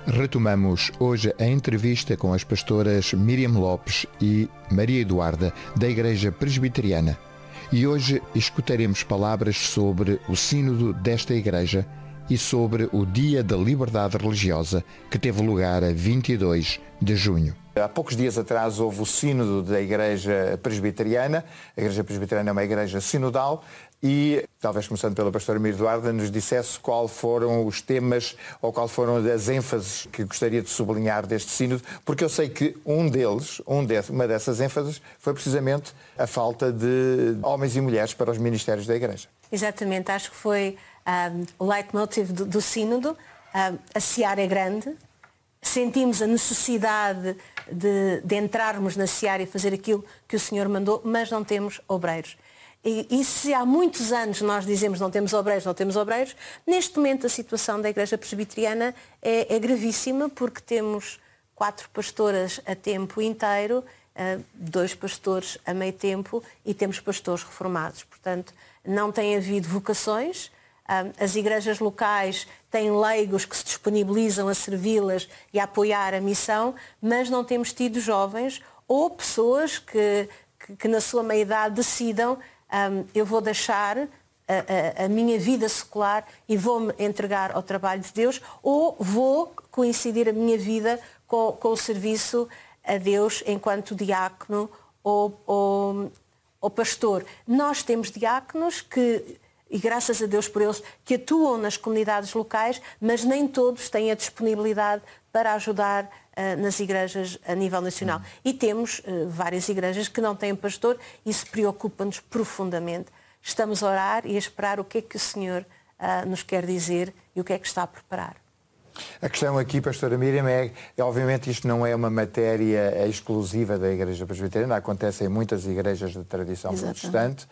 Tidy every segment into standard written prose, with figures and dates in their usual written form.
Retomamos hoje a entrevista com as pastoras Miriam Lopes e Maria Eduarda, da Igreja Presbiteriana. E hoje escutaremos palavras sobre o sínodo desta igreja e sobre o Dia da Liberdade Religiosa, que teve lugar a 22 de junho. Há poucos dias atrás houve o sínodo da Igreja Presbiteriana. A Igreja Presbiteriana é uma igreja sinodal e, talvez começando pela pastora Miriam Eduarda, nos dissesse qual foram os temas ou qual foram as ênfases que gostaria de sublinhar deste sínodo, porque eu sei que uma dessas ênfases foi precisamente a falta de homens e mulheres para os ministérios da igreja. Exatamente, acho que foi o leitmotiv do sínodo. A seara é grande, sentimos a necessidade de entrarmos na seara e fazer aquilo que o Senhor mandou, mas não temos obreiros. E se há muitos anos nós dizemos não temos obreiros, neste momento a situação da Igreja Presbiteriana é gravíssima, porque temos 4 pastoras a tempo inteiro, 2 pastores a meio tempo e temos pastores reformados. Portanto, não tem havido vocações. As igrejas locais têm leigos que se disponibilizam a servi-las e a apoiar a missão, mas não temos tido jovens ou pessoas que na sua meia-idade decidam eu vou deixar a minha vida secular e vou-me entregar ao trabalho de Deus, ou vou coincidir a minha vida com o serviço a Deus enquanto diácono ou pastor. Nós temos diáconos e graças a Deus por eles, que atuam nas comunidades locais, mas nem todos têm a disponibilidade para ajudar nas igrejas a nível nacional. E temos várias igrejas que não têm pastor, e isso preocupa-nos profundamente. Estamos a orar e a esperar o que é que o Senhor nos quer dizer e o que é que está a preparar. A questão aqui, pastora Miriam, obviamente isto não é uma matéria exclusiva da Igreja Presbiteriana, acontece em muitas igrejas de tradição protestante.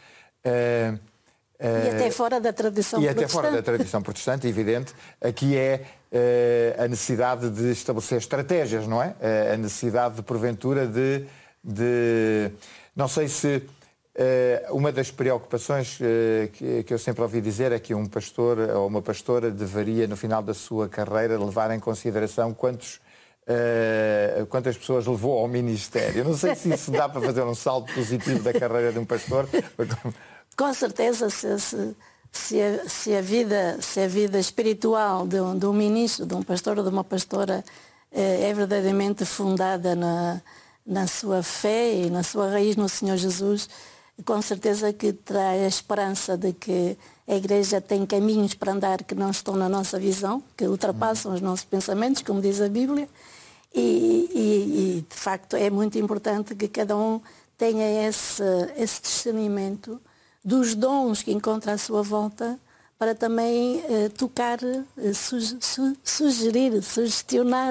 E até fora da tradição protestante. E até fora da tradição protestante, evidente. Aqui é a necessidade de estabelecer estratégias, não é? A necessidade de, porventura, de não sei se... uma das preocupações que eu sempre ouvi dizer é que um pastor ou uma pastora deveria, no final da sua carreira, levar em consideração quantas pessoas levou ao ministério. Não sei se isso dá para fazer um salto positivo da carreira de um pastor. Com certeza, se a vida espiritual de um ministro, de um pastor ou de uma pastora é verdadeiramente fundada na sua fé e na sua raiz no Senhor Jesus, com certeza que traz a esperança de que a Igreja tem caminhos para andar que não estão na nossa visão, que ultrapassam os nossos pensamentos, como diz a Bíblia, e de facto é muito importante que cada um tenha esse discernimento dos dons que encontra à sua volta, para também tocar, sugerir, sugestionar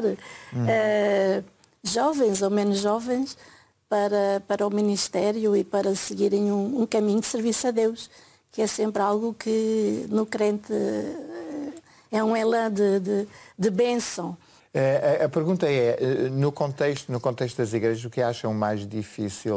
jovens ou menos jovens para o ministério e para seguirem um caminho de serviço a Deus, que é sempre algo que no crente é um elã de bênção. A pergunta é, no contexto das igrejas, o que acham mais difícil?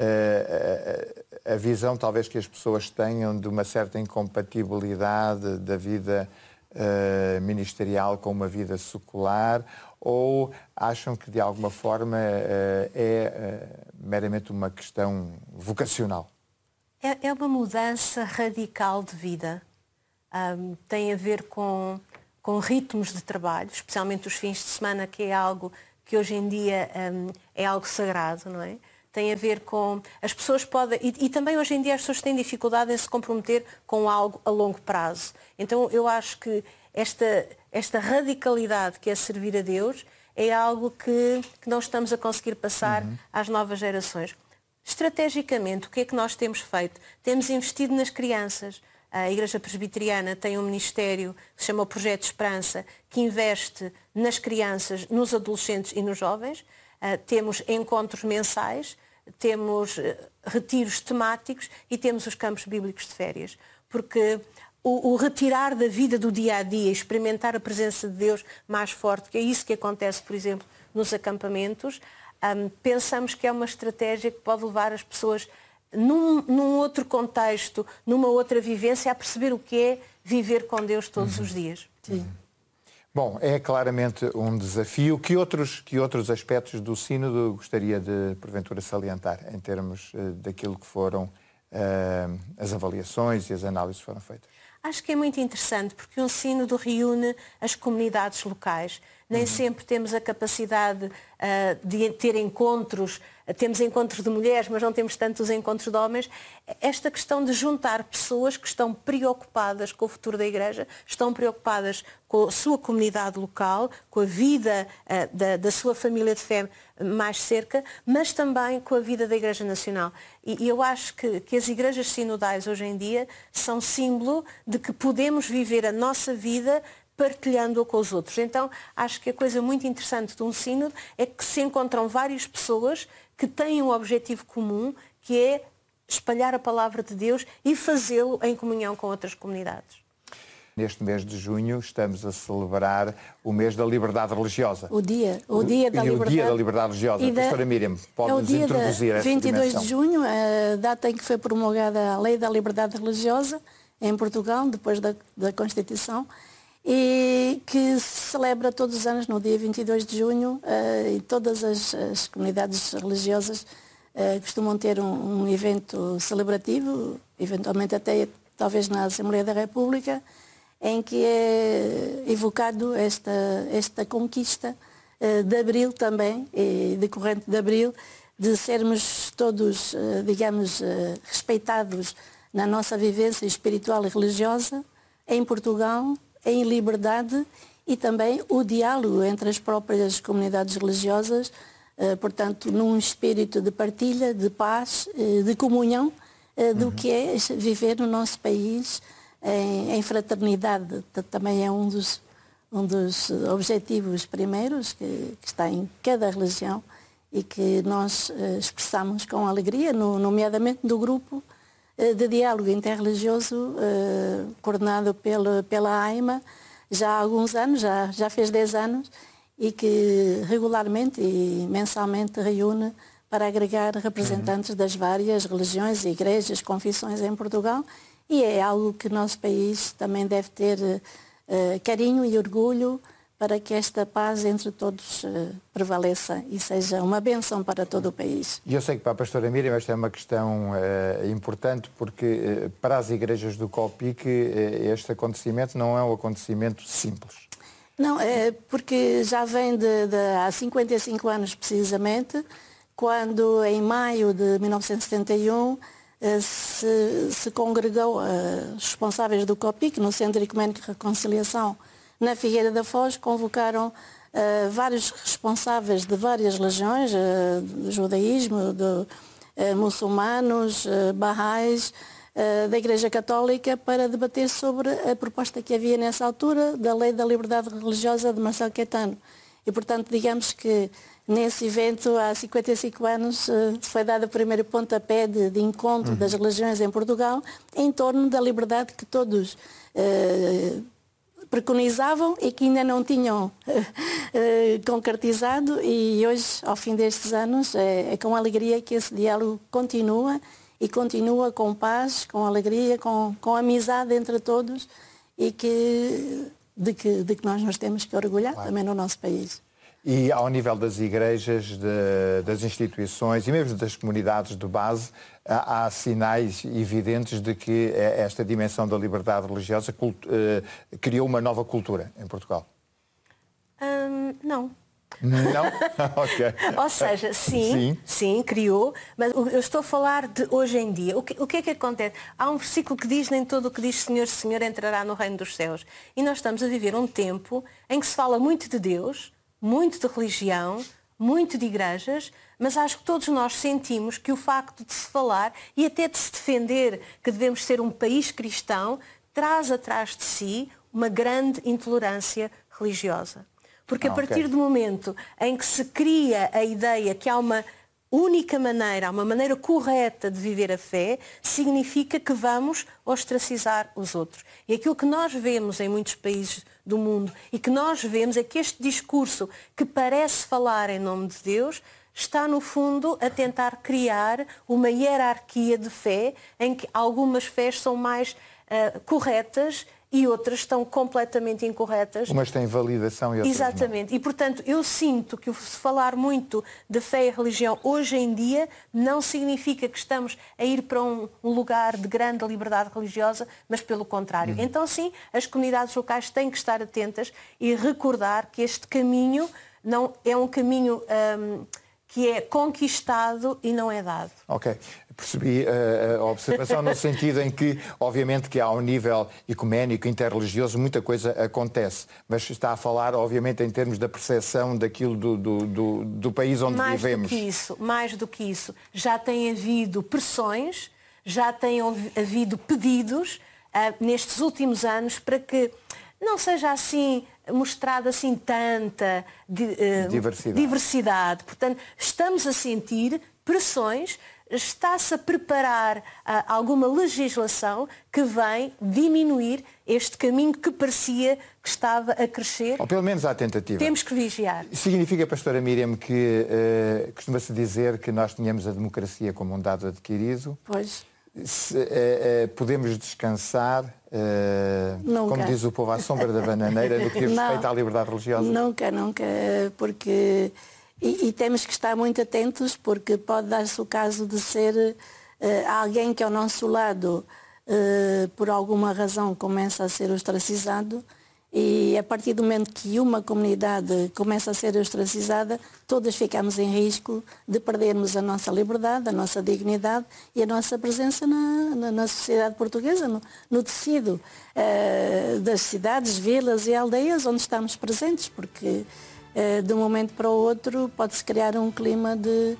A visão talvez que as pessoas tenham de uma certa incompatibilidade da vida ministerial com uma vida secular, ou acham que de alguma forma é meramente uma questão vocacional? É uma mudança radical de vida. Tem a ver com ritmos de trabalho, especialmente os fins de semana, que é algo que hoje em dia é algo sagrado, não é? Tem a ver com... As pessoas podem... E também hoje em dia as pessoas têm dificuldade em se comprometer com algo a longo prazo. Então eu acho que esta radicalidade que é servir a Deus é algo que não estamos a conseguir passar às novas gerações. Estrategicamente, o que é que nós temos feito? Temos investido nas crianças. A Igreja Presbiteriana tem um ministério que se chama o Projeto Esperança, que investe nas crianças, nos adolescentes e nos jovens. Temos encontros mensais, temos retiros temáticos e temos os campos bíblicos de férias. Porque o retirar da vida do dia-a-dia, experimentar a presença de Deus mais forte, que é isso que acontece, por exemplo, nos acampamentos, pensamos que é uma estratégia que pode levar as pessoas num outro contexto, numa outra vivência, a perceber o que é viver com Deus todos os dias. Sim. Bom, é claramente um desafio. Que outros aspectos do Sínodo gostaria de, porventura, salientar, em termos daquilo que foram as avaliações e as análises que foram feitas? Acho que é muito interessante, porque um sínodo reúne as comunidades locais. Nem sempre temos a capacidade de ter encontros, temos encontros de mulheres, mas não temos tantos encontros de homens. Esta questão de juntar pessoas que estão preocupadas com o futuro da Igreja, estão preocupadas com a sua comunidade local, com a vida da sua família de fé mais cerca, mas também com a vida da Igreja Nacional. E eu acho que as igrejas sinodais hoje em dia são símbolo de que podemos viver a nossa vida partilhando-a com os outros. Então, acho que a coisa muito interessante de um sínodo é que se encontram várias pessoas que têm um objetivo comum, que é espalhar a palavra de Deus e fazê-lo em comunhão com outras comunidades. Neste mês de junho estamos a celebrar o mês da liberdade religiosa. O dia da liberdade. O dia da liberdade religiosa. Pastora Miriam, pode-nos introduzir esta 22 dimensão? de junho, a data em que foi promulgada a Lei da Liberdade Religiosa em Portugal, depois da Constituição, e que se celebra todos os anos no dia 22 de junho, e todas as comunidades religiosas costumam ter um evento celebrativo, eventualmente até talvez na Assembleia da República, em que é evocado esta conquista de Abril também, e decorrente de Abril, de sermos todos, digamos, respeitados na nossa vivência espiritual e religiosa em Portugal, em liberdade, e também o diálogo entre as próprias comunidades religiosas, portanto, num espírito de partilha, de paz, de comunhão, do que é viver no nosso país em fraternidade. Também é um dos objetivos primeiros que está em cada religião e que nós expressamos com alegria, nomeadamente do grupo de diálogo interreligioso coordenado pela AIMA já há alguns anos, já fez 10 anos, e que regularmente e mensalmente reúne para agregar representantes das várias religiões, igrejas, confissões em Portugal, e é algo que o nosso país também deve ter carinho e orgulho para que esta paz entre todos prevaleça e seja uma bênção para todo o país. E eu sei que para a pastora Miriam esta é uma questão importante, porque para as igrejas do COPIC este acontecimento não é um acontecimento simples. Não, é porque já vem há 55 anos precisamente, quando em maio de 1971 se congregou os responsáveis do COPIC no Centro Ecuménico de Reconciliação na Figueira da Foz, convocaram vários responsáveis de várias religiões, do judaísmo, muçulmanos, barrais, da Igreja Católica, para debater sobre a proposta que havia nessa altura da Lei da Liberdade Religiosa de Marcelo Caetano. E, portanto, digamos que nesse evento, há 55 anos, foi dado o primeiro pontapé de encontro das religiões em Portugal em torno da liberdade que todos preconizavam e que ainda não tinham concretizado, e hoje, ao fim destes anos, é com alegria que esse diálogo continua, e continua com paz, com alegria, com amizade entre todos, e de que nós nos temos que orgulhar, claro, também no nosso país. E ao nível das igrejas, das instituições e mesmo das comunidades de base, há sinais evidentes de que esta dimensão da liberdade religiosa criou uma nova cultura em Portugal? Não. Não? Ok. Ou seja, sim, criou, mas eu estou a falar de hoje em dia. O que é que acontece? Há um versículo que diz: nem todo o que diz Senhor, Senhor entrará no reino dos céus. E nós estamos a viver um tempo em que se fala muito de Deus, muito de religião, muito de igrejas, mas acho que todos nós sentimos que o facto de se falar e até de se defender que devemos ser um país cristão traz atrás de si uma grande intolerância religiosa. Porque a partir do momento em que se cria a ideia que há uma única maneira, há uma maneira correta de viver a fé, significa que vamos ostracizar os outros. E aquilo que nós vemos em muitos países do mundo e que nós vemos é que este discurso que parece falar em nome de Deus está, no fundo, a tentar criar uma hierarquia de fé em que algumas fés são mais corretas e outras estão completamente incorretas. Umas têm validação e outras Exatamente. não. E, portanto, eu sinto que se falar muito de fé e religião hoje em dia não significa que estamos a ir para um lugar de grande liberdade religiosa, mas pelo contrário. Então, sim, as comunidades locais têm que estar atentas e recordar que este caminho não é um caminho que é conquistado e não é dado. Ok. Percebi a observação no sentido em que, obviamente, que ao nível ecuménico, interreligioso, muita coisa acontece. Mas está a falar, obviamente, em termos da percepção daquilo do país onde vivemos. Mais do que isso. Já tem havido pressões, já tem havido pedidos nestes últimos anos para que não seja assim mostrada assim tanta diversidade. Portanto, estamos a sentir pressões. Está-se a preparar alguma legislação que vem diminuir este caminho que parecia que estava a crescer. Ou pelo menos à tentativa. Temos que vigiar. Significa, pastora Miriam, que costuma-se dizer que nós tínhamos a democracia como um dado adquirido? Pois. Podemos descansar, Nunca. como diz o povo, à sombra da bananeira, do que diz respeito à liberdade religiosa? Nunca, porque... E temos que estar muito atentos, porque pode dar-se o caso de ser alguém que ao nosso lado, por alguma razão, começa a ser ostracizado, e a partir do momento que uma comunidade começa a ser ostracizada, todas ficamos em risco de perdermos a nossa liberdade, a nossa dignidade e a nossa presença na sociedade portuguesa, no tecido das cidades, vilas e aldeias onde estamos presentes, porque de um momento para o outro pode-se criar um clima de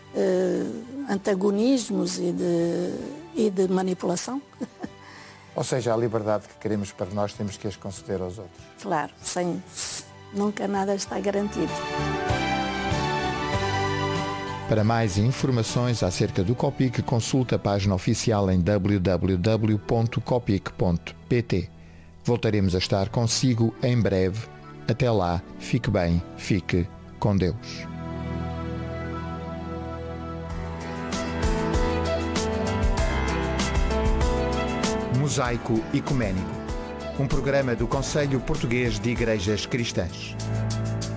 antagonismos e de manipulação. Ou seja, a liberdade que queremos para nós temos que as conceder aos outros. Claro, nunca nada está garantido. Para mais informações acerca do Copic, consulte a página oficial em www.copic.pt. Voltaremos a estar consigo em breve. Até lá, fique bem, fique com Deus. Mosaico Ecuménico, um programa do Conselho Português de Igrejas Cristãs.